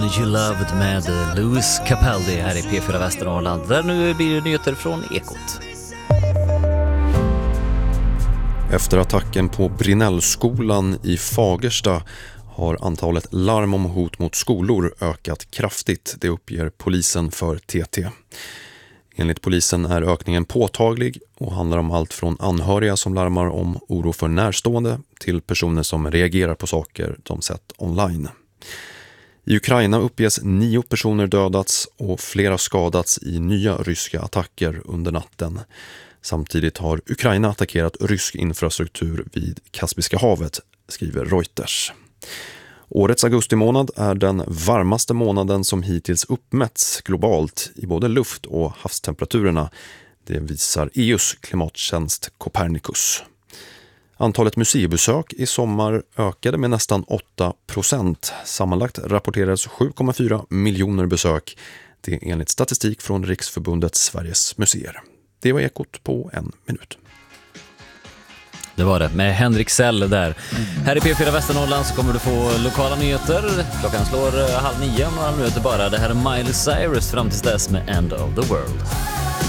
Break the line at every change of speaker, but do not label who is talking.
You Loved med Louis Capaldi här i P4 Västernorrland. Där nu blir det nyheter från Ekot.
Efter attacken på Brinnellskolan i Fagersta har antalet larm om hot mot skolor ökat kraftigt, det uppger polisen för TT. Enligt polisen är ökningen påtaglig och handlar om allt från anhöriga som larmar om oro för närstående till personer som reagerar på saker de sett online. I Ukraina uppges 9 personer dödats och flera skadats i nya ryska attacker under natten. Samtidigt har Ukraina attackerat rysk infrastruktur vid Kaspiska havet, skriver Reuters. Årets augustimånad är den varmaste månaden som hittills uppmätts globalt i både luft- och havstemperaturerna. Det visar EUs klimattjänst Copernicus. Antalet museibesök i sommar ökade med nästan 8%. Sammanlagt rapporterades 7,4 miljoner besök. Det är enligt statistik från Riksförbundet Sveriges museer. Det var Ekot på 1 minut.
Det var det, med Henrik Sell där. Här i P4 Västernorrland så kommer du få lokala nyheter. Klockan slår 8:30 om några minuter bara. Det här är Miley Cyrus fram tills dess med End of the World.